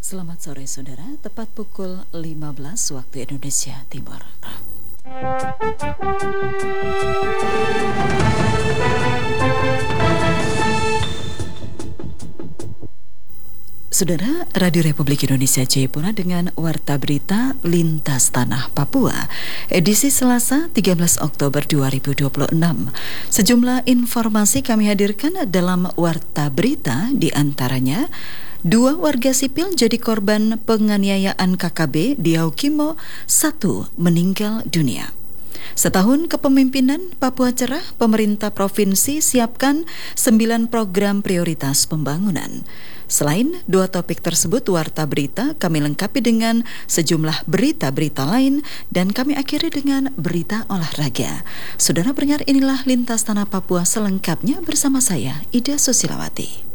Selamat sore saudara, tepat pukul 15 waktu Indonesia Timur. Saudara, Radio Republik Indonesia Jayapura dengan Warta Berita Lintas Tanah Papua, edisi Selasa 13 Oktober 2026. Sejumlah informasi kami hadirkan dalam Warta Berita, di antaranya 2 warga sipil jadi korban penganiayaan KKB di Yaukimo, 1 meninggal dunia. Setahun kepemimpinan Papua Cerah, pemerintah provinsi siapkan 9 program prioritas pembangunan. Selain 2 topik tersebut, Warta Berita kami lengkapi dengan sejumlah berita-berita lain dan kami akhiri dengan berita olahraga. Saudara pendengar, inilah Lintas Tanah Papua selengkapnya bersama saya, Ida Susilawati.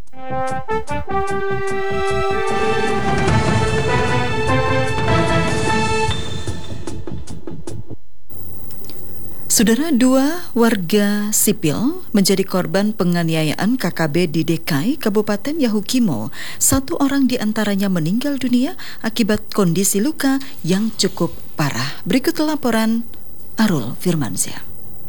Saudara, 2 warga sipil menjadi korban penganiayaan KKB di DKI Kabupaten Yahukimo. 1 orang diantaranya meninggal dunia akibat kondisi luka yang cukup parah. Berikut laporan Arul Firmansyah.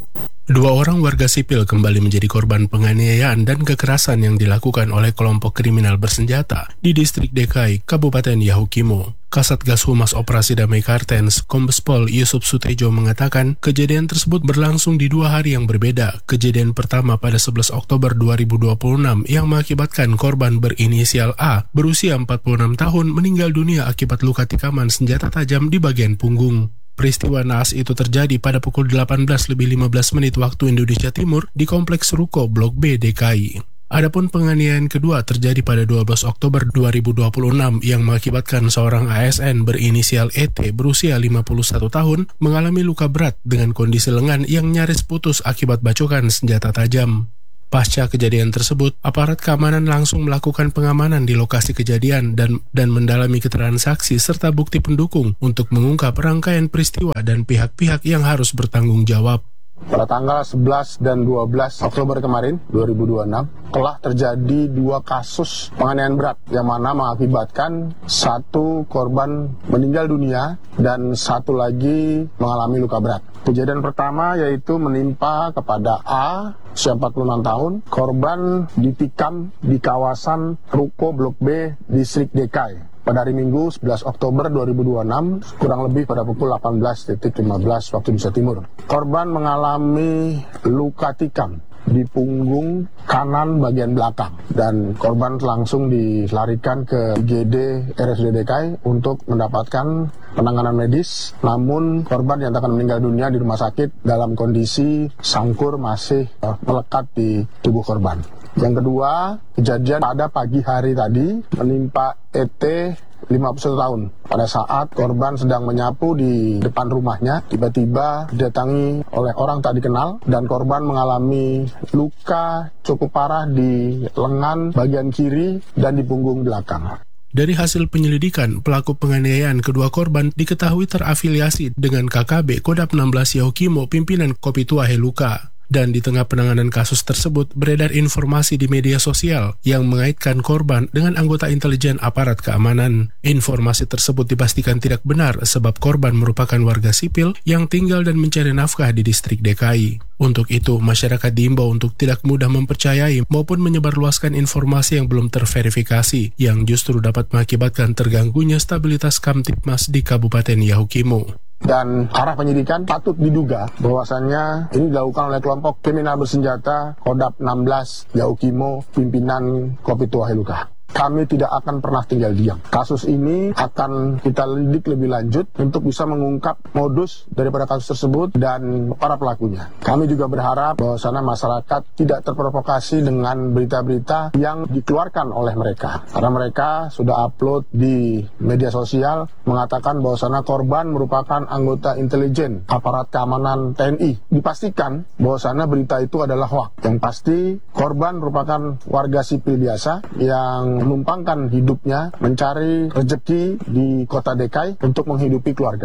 2 orang warga sipil kembali menjadi korban penganiayaan dan kekerasan yang dilakukan oleh kelompok kriminal bersenjata di distrik DKI Kabupaten Yahukimo. Kasatgas Humas Operasi Damai Kartens, Kombes Pol Yusuf Sutejo mengatakan kejadian tersebut berlangsung di 2 hari yang berbeda. Kejadian pertama pada 11 Oktober 2026 yang mengakibatkan korban berinisial A berusia 46 tahun meninggal dunia akibat luka tikaman senjata tajam di bagian punggung. Peristiwa naas itu terjadi pada pukul 18.15 waktu Indonesia Timur di Kompleks Ruko Blok B DKI. Adapun penganiayaan kedua terjadi pada 12 Oktober 2026 yang mengakibatkan seorang ASN berinisial ET berusia 51 tahun mengalami luka berat dengan kondisi lengan yang nyaris putus akibat bacokan senjata tajam. Pasca kejadian tersebut, aparat keamanan langsung melakukan pengamanan di lokasi kejadian dan mendalami keterangan saksi serta bukti pendukung untuk mengungkap rangkaian peristiwa dan pihak-pihak yang harus bertanggung jawab. Pada tanggal 11 dan 12 Oktober kemarin, 2026, telah terjadi 2 kasus penganiayaan berat yang mana mengakibatkan 1 korban meninggal dunia dan 1 lagi mengalami luka berat. Kejadian pertama yaitu menimpa kepada A, usia 46 tahun, korban ditikam di kawasan Ruko Blok B, Distrik DKI. Pada hari Minggu 11 Oktober 2026, kurang lebih pada pukul 18.15 waktu Indonesia Timur. Korban mengalami luka tikam di punggung kanan bagian belakang dan korban langsung dilarikan ke IGD RSUD DKI untuk mendapatkan penanganan medis. Namun korban dinyatakan meninggal dunia di rumah sakit dalam kondisi sangkur masih melekat di tubuh korban. Yang kedua, kejadian pada pagi hari tadi menimpa ET 51 tahun. Pada saat korban sedang menyapu di depan rumahnya, tiba-tiba didatangi oleh orang tak dikenal dan korban mengalami luka cukup parah di lengan bagian kiri dan di punggung belakang. Dari hasil penyelidikan, pelaku penganiayaan kedua korban diketahui terafiliasi dengan KKB Kodap 16 Yahukimo pimpinan Kopi Tua Heluka. Dan di tengah penanganan kasus tersebut beredar informasi di media sosial yang mengaitkan korban dengan anggota intelijen aparat keamanan. Informasi tersebut dipastikan tidak benar sebab korban merupakan warga sipil yang tinggal dan mencari nafkah di distrik DKI. Untuk itu, masyarakat diimbau untuk tidak mudah mempercayai maupun menyebarluaskan informasi yang belum terverifikasi yang justru dapat mengakibatkan terganggunya stabilitas Kamtipmas di Kabupaten Yahukimo. Dan arah penyidikan patut diduga bahwasannya ini dilakukan oleh kelompok kriminal bersenjata Kodap 16 Yahukimo pimpinan Kopi Tua Heluka. Kami tidak akan pernah tinggal diam. Kasus ini akan kita lidik lebih lanjut untuk bisa mengungkap modus daripada kasus tersebut dan para pelakunya. Kami juga berharap bahwasannya masyarakat tidak terprovokasi dengan berita-berita yang dikeluarkan oleh mereka. Karena mereka sudah upload di media sosial mengatakan bahwasannya korban merupakan anggota intelijen aparat keamanan TNI. Dipastikan bahwasannya berita itu adalah hoax. Yang pasti korban merupakan warga sipil biasa yang menumpangkan hidupnya mencari rezeki di kota DKI untuk menghidupi keluarga.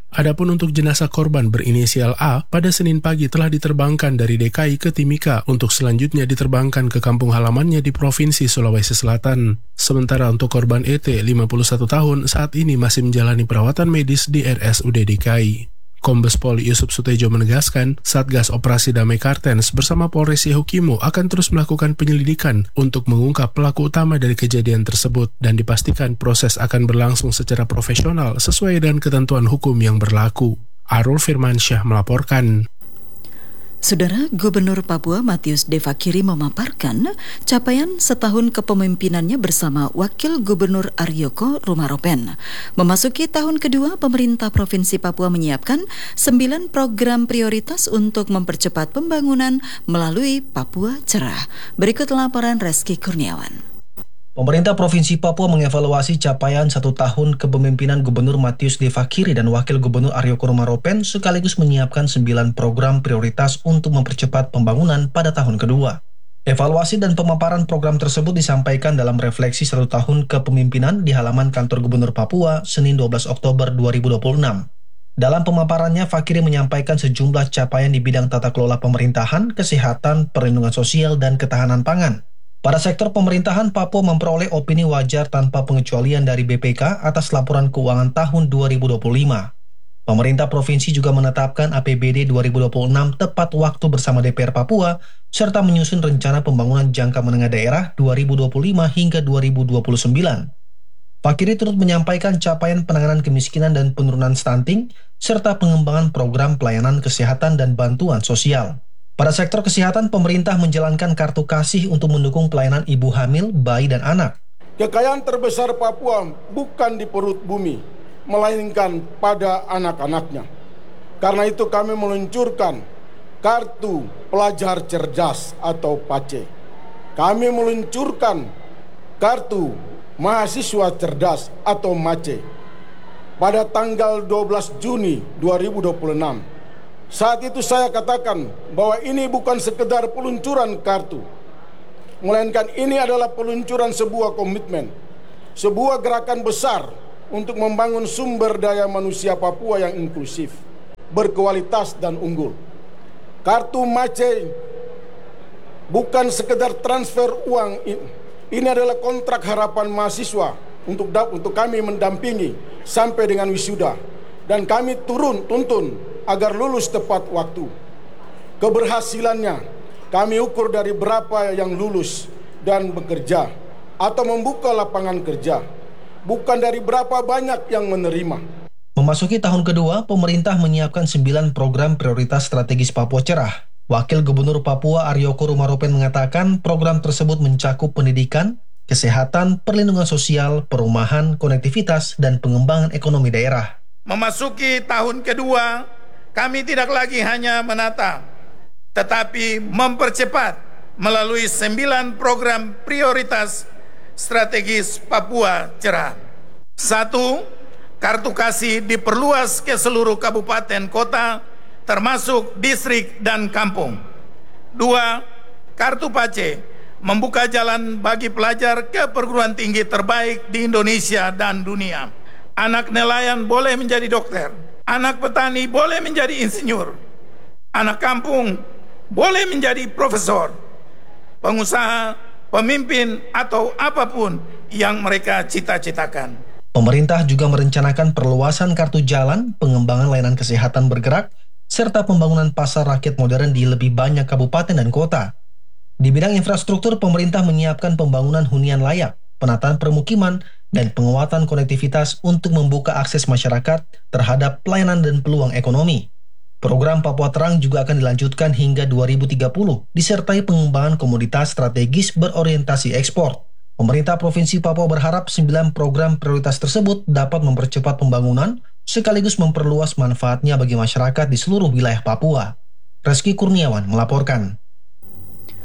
Adapun untuk jenazah korban berinisial A, pada Senin pagi telah diterbangkan dari DKI ke Timika untuk selanjutnya diterbangkan ke kampung halamannya di Provinsi Sulawesi Selatan. Sementara untuk korban ET, 51 tahun, saat ini masih menjalani perawatan medis di RSUD DKI. Kombes Pol Yusuf Sutejo menegaskan, Satgas Operasi Damai Kartens bersama Polres Yahukimo akan terus melakukan penyelidikan untuk mengungkap pelaku utama dari kejadian tersebut dan dipastikan proses akan berlangsung secara profesional sesuai dengan ketentuan hukum yang berlaku. Arul Firmansyah melaporkan. Saudara Gubernur Papua Matius Devakiri memaparkan capaian setahun kepemimpinannya bersama Wakil Gubernur Aryoko Rumaropen. Memasuki tahun kedua, pemerintah Provinsi Papua menyiapkan 9 program prioritas untuk mempercepat pembangunan melalui Papua Cerah. Berikut laporan Reski Kurniawan. Pemerintah Provinsi Papua mengevaluasi capaian 1 tahun kepemimpinan Gubernur Matius Devakiri dan Wakil Gubernur Aryoko Rumaropen sekaligus menyiapkan 9 program prioritas untuk mempercepat pembangunan pada tahun kedua. Evaluasi dan pemaparan program tersebut disampaikan dalam refleksi 1 tahun kepemimpinan di halaman kantor Gubernur Papua, Senin 12 Oktober 2026. Dalam pemaparannya, Fakiri menyampaikan sejumlah capaian di bidang tata kelola pemerintahan, kesehatan, perlindungan sosial, dan ketahanan pangan. Pada sektor pemerintahan, Papua memperoleh opini wajar tanpa pengecualian dari BPK atas laporan keuangan tahun 2025. Pemerintah provinsi juga menetapkan APBD 2026 tepat waktu bersama DPR Papua, serta menyusun rencana pembangunan jangka menengah daerah 2025 hingga 2029. Fakiri turut menyampaikan capaian penanganan kemiskinan dan penurunan stunting, serta pengembangan program pelayanan kesehatan dan bantuan sosial. Pada sektor kesehatan, pemerintah menjalankan kartu kasih untuk mendukung pelayanan ibu hamil, bayi, dan anak. Kekayaan terbesar Papua bukan di perut bumi, melainkan pada anak-anaknya. Karena itu kami meluncurkan Kartu Pelajar Cerdas atau PACE. Kami meluncurkan Kartu Mahasiswa Cerdas atau MACE pada tanggal 12 Juni 2026. Saat itu saya katakan bahwa ini bukan sekedar peluncuran kartu, melainkan ini adalah peluncuran sebuah komitmen, sebuah gerakan besar untuk membangun sumber daya manusia Papua yang inklusif, berkualitas dan unggul. Kartu MACE bukan sekedar transfer uang, ini adalah kontrak harapan mahasiswa untuk kami mendampingi sampai dengan wisuda, dan kami tuntun agar lulus tepat waktu. Keberhasilannya kami ukur dari berapa yang lulus dan bekerja atau membuka lapangan kerja, bukan dari berapa banyak yang menerima. Memasuki tahun kedua, pemerintah menyiapkan 9 program prioritas strategis Papua Cerah. Wakil Gubernur Papua Aryoko Rumaropen mengatakan program tersebut mencakup pendidikan, kesehatan, perlindungan sosial, perumahan, konektivitas, dan pengembangan ekonomi daerah. Memasuki tahun kedua, kami tidak lagi hanya menata, tetapi mempercepat melalui 9 program prioritas strategis Papua Cerah. 1. Kartu kasih diperluas ke seluruh kabupaten kota, termasuk distrik dan kampung. 2. Kartu PACE membuka jalan bagi pelajar ke perguruan tinggi terbaik di Indonesia dan dunia. Anak nelayan boleh menjadi dokter. Anak petani boleh menjadi insinyur, anak kampung boleh menjadi profesor, pengusaha, pemimpin, atau apapun yang mereka cita-citakan. Pemerintah juga merencanakan perluasan kartu jalan, pengembangan layanan kesehatan bergerak, serta pembangunan pasar rakyat modern di lebih banyak kabupaten dan kota. Di bidang infrastruktur, pemerintah menyiapkan pembangunan hunian layak, penataan permukiman, dan penguatan konektivitas untuk membuka akses masyarakat terhadap pelayanan dan peluang ekonomi. Program Papua Terang juga akan dilanjutkan hingga 2030, disertai pengembangan komoditas strategis berorientasi ekspor. Pemerintah Provinsi Papua berharap 9 program prioritas tersebut dapat mempercepat pembangunan, sekaligus memperluas manfaatnya bagi masyarakat di seluruh wilayah Papua. Reski Kurniawan melaporkan.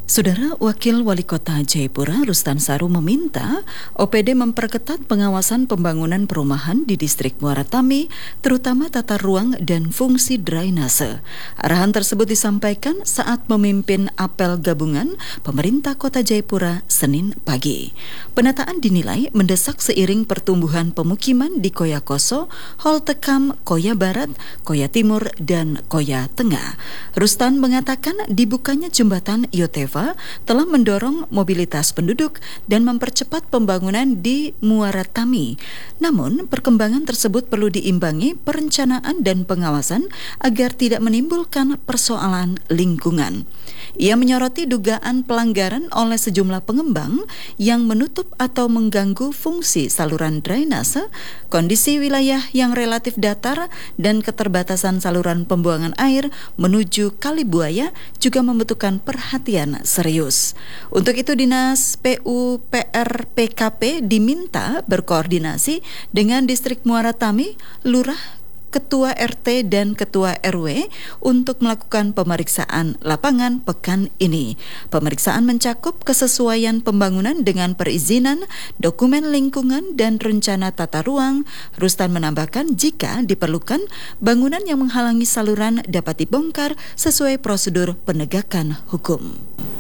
Saudara Wakil Wali Kota Jayapura Rustan Saru meminta OPD memperketat pengawasan pembangunan perumahan di distrik Muara Tami, terutama tata ruang dan fungsi drainase. Arahan tersebut disampaikan saat memimpin apel gabungan pemerintah Kota Jayapura Senin pagi. Penataan dinilai mendesak seiring pertumbuhan pemukiman di Koya Koso, Holtekam, Koya Barat, Koya Timur, dan Koya Tengah. Rustan mengatakan dibukanya jembatan Yotefa telah mendorong mobilitas penduduk dan mempercepat pembangunan di Muara Tami. Namun, perkembangan tersebut perlu diimbangi perencanaan dan pengawasan agar tidak menimbulkan persoalan lingkungan. Ia menyoroti dugaan pelanggaran oleh sejumlah pengembang yang menutup atau mengganggu fungsi saluran drainase, kondisi wilayah yang relatif datar, dan keterbatasan saluran pembuangan air menuju Kali Buaya juga membutuhkan perhatian serius. Untuk itu Dinas PUPR PKP diminta berkoordinasi dengan Distrik Muara Tami, Lurah, Ketua RT dan Ketua RW untuk melakukan pemeriksaan lapangan pekan ini. Pemeriksaan mencakup kesesuaian pembangunan dengan perizinan, dokumen lingkungan, dan rencana tata ruang. Rustan menambahkan jika diperlukan, bangunan yang menghalangi saluran dapat dibongkar sesuai prosedur penegakan hukum.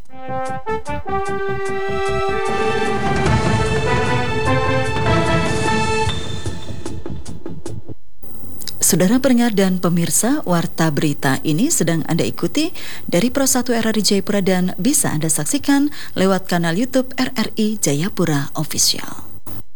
Saudara pendengar dan pemirsa, warta berita ini sedang Anda ikuti dari Pro 1 RRI Jayapura dan bisa Anda saksikan lewat kanal YouTube RRI Jayapura Official.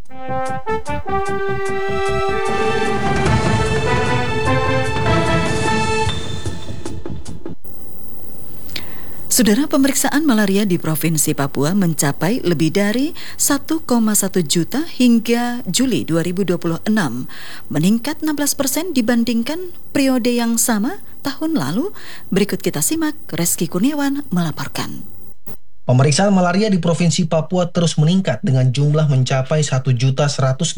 Saudara, pemeriksaan malaria di Provinsi Papua mencapai lebih dari 1,1 juta hingga Juli 2026, meningkat 16% dibandingkan periode yang sama tahun lalu. Berikut kita simak, Reski Kurniawan melaporkan. Pemeriksaan malaria di Provinsi Papua terus meningkat dengan jumlah mencapai 1.102.956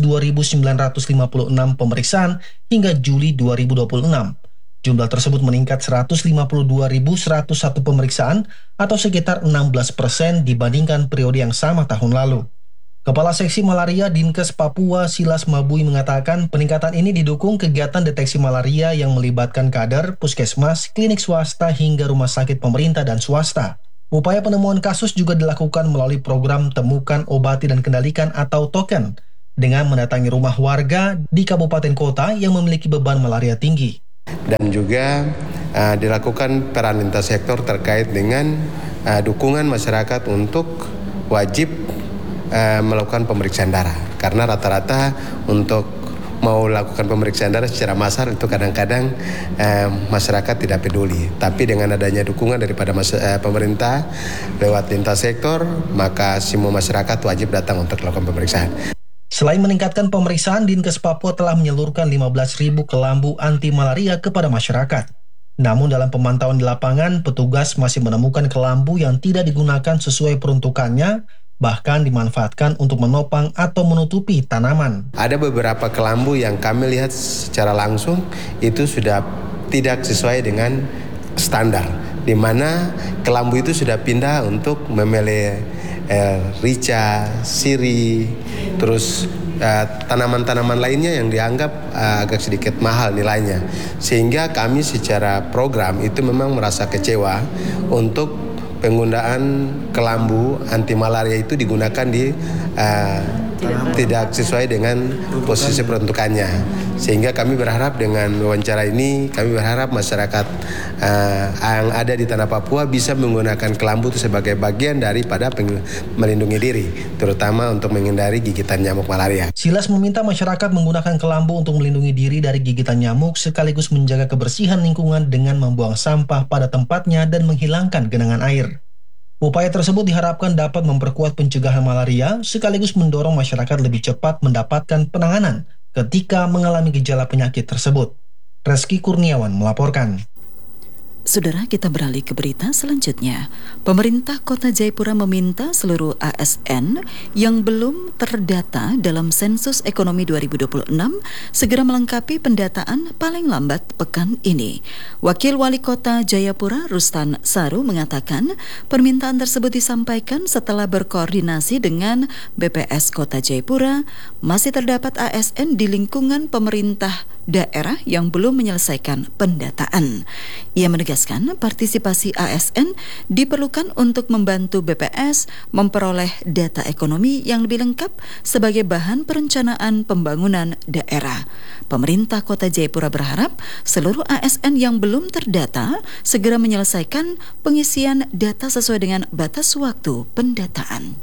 pemeriksaan hingga Juli 2026. Jumlah tersebut meningkat 152.101 pemeriksaan atau sekitar 16% dibandingkan periode yang sama tahun lalu. Kepala Seksi Malaria Dinkes Papua Silas Mabui mengatakan peningkatan ini didukung kegiatan deteksi malaria yang melibatkan kader, puskesmas, klinik swasta hingga rumah sakit pemerintah dan swasta. Upaya penemuan kasus juga dilakukan melalui program Temukan, Obati, dan Kendalikan atau token dengan mendatangi rumah warga di kabupaten kota yang memiliki beban malaria tinggi. Dan juga dilakukan peran lintas sektor terkait dengan dukungan masyarakat untuk wajib melakukan pemeriksaan darah. Karena rata-rata untuk mau lakukan pemeriksaan darah secara massal itu kadang-kadang masyarakat tidak peduli. Tapi dengan adanya dukungan daripada pemerintah lewat lintas sektor, maka semua masyarakat wajib datang untuk melakukan pemeriksaan. Selain meningkatkan pemeriksaan, Dinkes Papua telah menyalurkan 15.000 kelambu anti malaria kepada masyarakat. Namun dalam pemantauan di lapangan, petugas masih menemukan kelambu yang tidak digunakan sesuai peruntukannya, bahkan dimanfaatkan untuk menopang atau menutupi tanaman. Ada beberapa kelambu yang kami lihat secara langsung itu sudah tidak sesuai dengan standar, di mana kelambu itu sudah pindah untuk memele rica, siri, terus tanaman-tanaman lainnya yang dianggap agak sedikit mahal nilainya. Sehingga kami secara program itu memang merasa kecewa untuk penggunaan kelambu anti malaria itu digunakan di tidak sesuai dengan posisi peruntukannya. Sehingga kami berharap dengan wawancara ini, kami berharap masyarakat yang ada di tanah Papua bisa menggunakan kelambu itu sebagai bagian daripada melindungi diri, terutama untuk menghindari gigitan nyamuk malaria. Silas meminta masyarakat menggunakan kelambu untuk melindungi diri dari gigitan nyamuk sekaligus menjaga kebersihan lingkungan dengan membuang sampah pada tempatnya dan menghilangkan genangan air. Upaya tersebut diharapkan dapat memperkuat pencegahan malaria sekaligus mendorong masyarakat lebih cepat mendapatkan penanganan ketika mengalami gejala penyakit tersebut. Reski Kurniawan melaporkan. Saudara, kita beralih ke berita selanjutnya. Pemerintah Kota Jayapura meminta seluruh ASN yang belum terdata dalam sensus ekonomi 2026 segera melengkapi pendataan paling lambat pekan ini. Wakil Wali Kota Jayapura Rustan Saru mengatakan permintaan tersebut disampaikan setelah berkoordinasi dengan BPS Kota Jayapura. Masih terdapat ASN di lingkungan pemerintah daerah yang belum menyelesaikan pendataan. Ia menegaskan partisipasi ASN diperlukan untuk membantu BPS memperoleh data ekonomi yang lebih lengkap sebagai bahan perencanaan pembangunan daerah. Pemerintah Kota Jayapura berharap seluruh ASN yang belum terdata segera menyelesaikan pengisian data sesuai dengan batas waktu pendataan.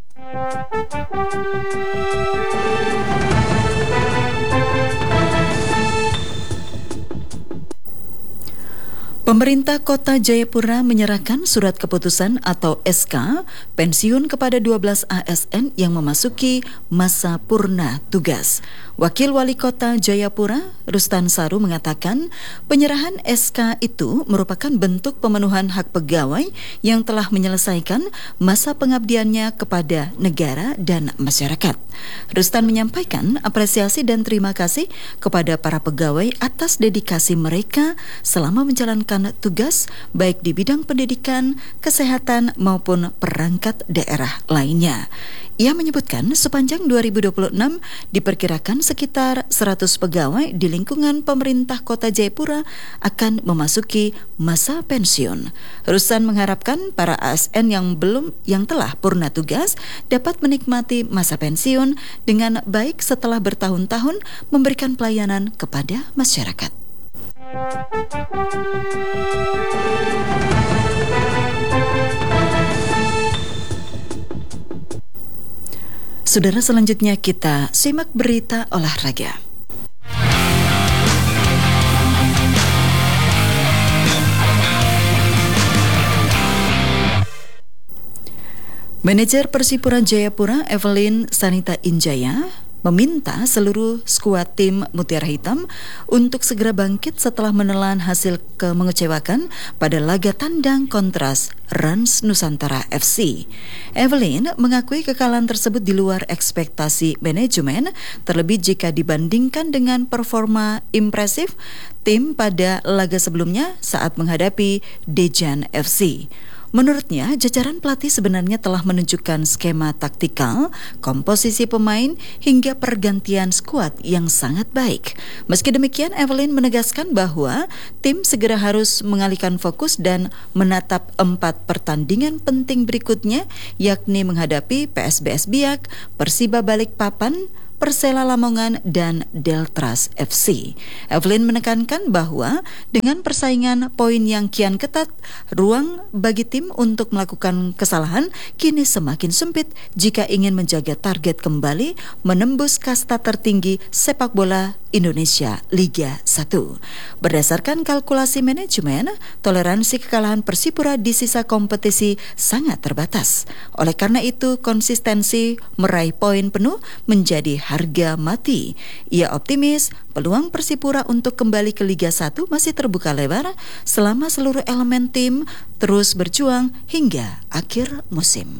Pemerintah Kota Jayapura menyerahkan surat keputusan atau SK pensiun kepada 12 ASN yang memasuki masa purna tugas. Wakil Wali Kota Jayapura, Rustan Saru mengatakan penyerahan SK itu merupakan bentuk pemenuhan hak pegawai yang telah menyelesaikan masa pengabdiannya kepada negara dan masyarakat. Rustan menyampaikan apresiasi dan terima kasih kepada para pegawai atas dedikasi mereka selama menjalankan tugas baik di bidang pendidikan, kesehatan maupun perangkat daerah lainnya. Ia menyebutkan sepanjang 2026 diperkirakan sekitar 100 pegawai di lingkungan pemerintah Kota Jayapura akan memasuki masa pensiun. Rustan mengharapkan para ASN yang telah purna tugas dapat menikmati masa pensiun dengan baik setelah bertahun-tahun memberikan pelayanan kepada masyarakat. Saudara, selanjutnya kita simak berita olahraga. Manajer Persipura Jayapura Evelyn Sanita Injaya meminta seluruh skuad tim Mutiara Hitam untuk segera bangkit setelah menelan hasil mengecewakan pada laga tandang kontras Rans Nusantara FC. Evelyn mengakui kekalahan tersebut di luar ekspektasi manajemen, terlebih jika dibandingkan dengan performa impresif tim pada laga sebelumnya saat menghadapi Dejan FC. Menurutnya, jajaran pelatih sebenarnya telah menunjukkan skema taktikal, komposisi pemain, hingga pergantian skuad yang sangat baik. Meski demikian, Evelyn menegaskan bahwa tim segera harus mengalihkan fokus dan menatap 4 pertandingan penting berikutnya, yakni menghadapi PSBS Biak, Persiba Balikpapan, Persela Lamongan, dan Deltras FC. Evelyn menekankan bahwa dengan persaingan poin yang kian ketat, ruang bagi tim untuk melakukan kesalahan kini semakin sempit jika ingin menjaga target kembali menembus kasta tertinggi sepak bola Indonesia Liga 1. Berdasarkan kalkulasi manajemen, toleransi kekalahan Persipura di sisa kompetisi sangat terbatas. Oleh karena itu, konsistensi meraih poin penuh menjadi harga mati. Ia optimis peluang Persipura untuk kembali ke Liga 1 masih terbuka lebar selama seluruh elemen tim terus berjuang hingga akhir musim.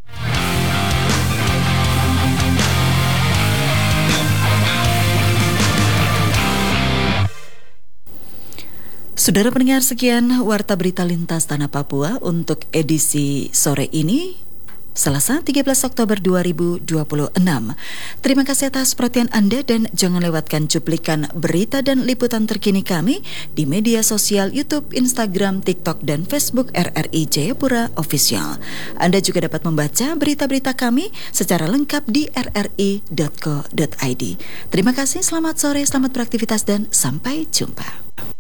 Saudara pendengar, sekian Warta Berita Lintas Tanah Papua untuk edisi sore ini, Selasa 13 Oktober 2026. Terima kasih atas perhatian Anda dan jangan lewatkan cuplikan berita dan liputan terkini kami di media sosial YouTube, Instagram, TikTok, dan Facebook RRI Jayapura Official. Anda juga dapat membaca berita-berita kami secara lengkap di rri.co.id. Terima kasih, selamat sore, selamat beraktivitas, dan sampai jumpa.